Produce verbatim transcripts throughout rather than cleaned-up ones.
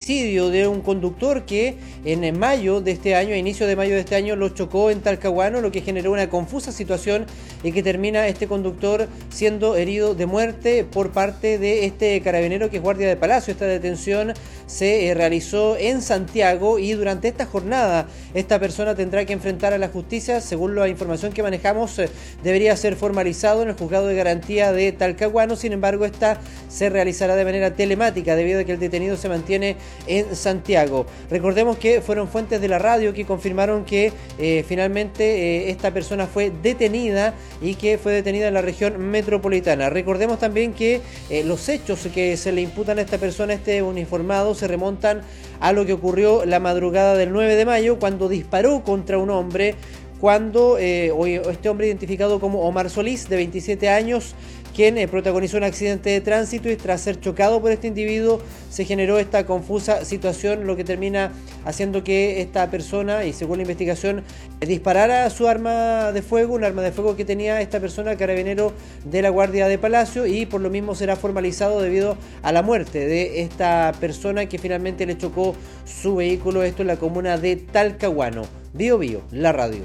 homicidio de un conductor que en mayo de este año, a inicio de mayo de este año, lo chocó en Talcahuano, lo que generó una confusa situación y que termina este conductor siendo herido de muerte por parte de este carabinero que es guardia de Palacio. Esta detención se eh, realizó en Santiago y durante esta jornada esta persona tendrá que enfrentar a la justicia. Según la información que manejamos, eh, debería ser formalizado en el juzgado de garantía de Talcahuano. Sin embargo, esta se realizará de manera telemática debido a que el detenido se mantiene en Santiago. Recordemos que fueron fuentes de la radio que confirmaron que eh, finalmente eh, esta persona fue detenida y que fue detenida en la región metropolitana. Recordemos también que eh, los hechos que se le imputan a esta persona, este uniformado, se remontan a lo que ocurrió la madrugada del nueve de mayo cuando disparó contra un hombre, cuando eh, este hombre identificado como Omar Solís, de veintisiete años, quien eh, protagonizó un accidente de tránsito y tras ser chocado por este individuo se generó esta confusa situación, lo que termina haciendo que esta persona, y según la investigación, eh, disparara su arma de fuego, un arma de fuego que tenía esta persona, carabinero de la Guardia de Palacio, y por lo mismo será formalizado debido a la muerte de esta persona que finalmente le chocó su vehículo, esto en la comuna de Talcahuano. Bio Bio, la radio.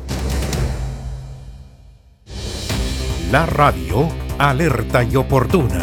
La radio alerta y oportuna.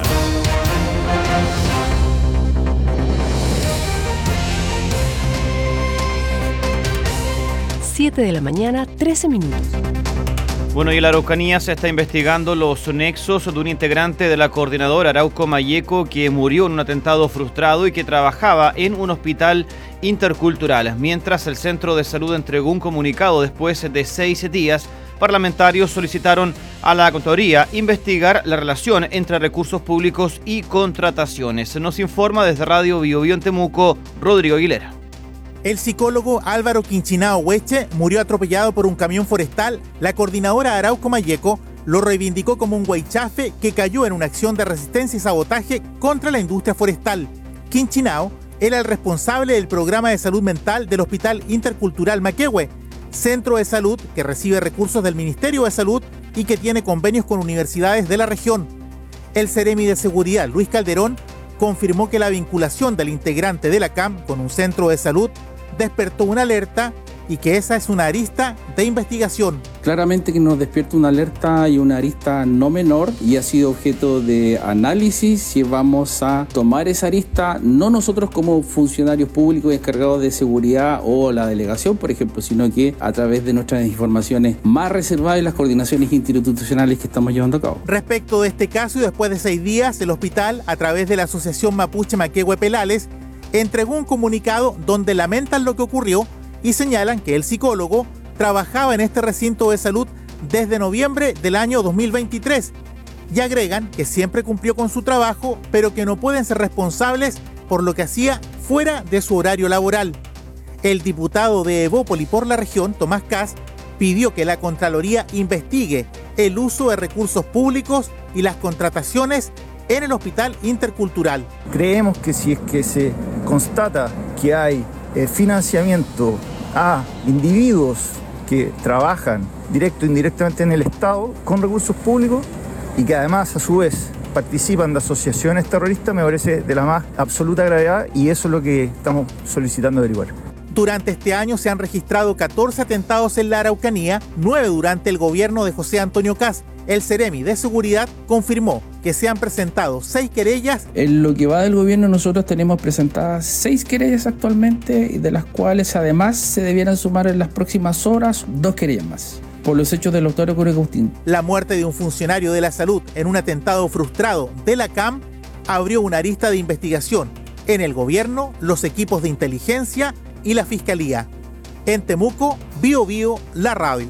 siete de la mañana, trece minutos. Bueno, y en la Araucanía se está investigando los nexos de un integrante de la coordinadora Arauco Mayeco que murió en un atentado frustrado y que trabajaba en un hospital intercultural. Mientras el Centro de Salud entregó un comunicado después de seis días, parlamentarios solicitaron a la Contraloría investigar la relación entre recursos públicos y contrataciones. Nos informa desde Radio Bio Bio en Temuco, Rodrigo Aguilera. El psicólogo Álvaro Quinchinao Hueche murió atropellado por un camión forestal. La coordinadora Arauco Mayeco lo reivindicó como un huaychafe que cayó en una acción de resistencia y sabotaje contra la industria forestal. Quinchinao era el responsable del programa de salud mental del Hospital Intercultural Maquehue, centro de salud que recibe recursos del Ministerio de Salud y que tiene convenios con universidades de la región. El Ceremi de Seguridad, Luis Calderón, confirmó que la vinculación del integrante de la C A M con un centro de salud despertó una alerta y que esa es una arista de investigación. Claramente que nos despierta una alerta y una arista no menor y ha sido objeto de análisis si vamos a tomar esa arista, no nosotros como funcionarios públicos encargados de seguridad o la delegación, por ejemplo, sino que a través de nuestras informaciones más reservadas y las coordinaciones institucionales que estamos llevando a cabo. Respecto de este caso, y después de seis días, el hospital, a través de la Asociación Mapuche Maquehue Pelales, entregó un comunicado donde lamentan lo que ocurrió y señalan que el psicólogo trabajaba en este recinto de salud desde noviembre del año dos mil veintitrés y agregan que siempre cumplió con su trabajo, pero que no pueden ser responsables por lo que hacía fuera de su horario laboral. El diputado de Evópoli por la región, Tomás Kass, pidió que la Contraloría investigue el uso de recursos públicos y las contrataciones en el Hospital Intercultural. Creemos que si es que se constata que hay eh, financiamiento a individuos que trabajan directo e indirectamente en el Estado con recursos públicos y que además a su vez participan de asociaciones terroristas, me parece de la más absoluta gravedad y eso es lo que estamos solicitando averiguar. Durante este año se han registrado catorce atentados en la Araucanía, nueve durante el gobierno de José Antonio Kass. El Ceremi de Seguridad confirmó que se han presentado seis querellas. En lo que va del gobierno nosotros tenemos presentadas seis querellas actualmente, de las cuales además se debieran sumar en las próximas horas dos querellas más, por los hechos del doctor Curicustín. La muerte de un funcionario de la salud en un atentado frustrado de la C A M abrió una arista de investigación en el gobierno, los equipos de inteligencia y la Fiscalía. En Temuco, Bio Bio, la radio.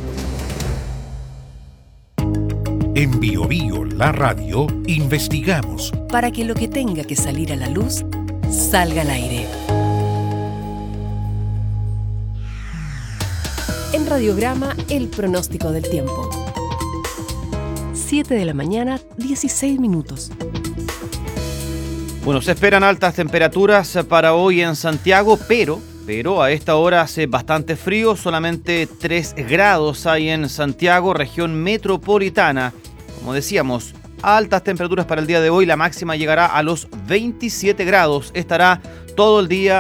En Bio Bio, la radio, investigamos para que lo que tenga que salir a la luz salga al aire. En Radiograma, el pronóstico del tiempo. siete de la mañana, dieciséis minutos. Bueno, se esperan altas temperaturas para hoy en Santiago, pero, pero a esta hora hace bastante frío, solamente tres grados hay en Santiago, región metropolitana. Como decíamos, altas temperaturas para el día de hoy, la máxima llegará a los veintisiete grados, estará todo el día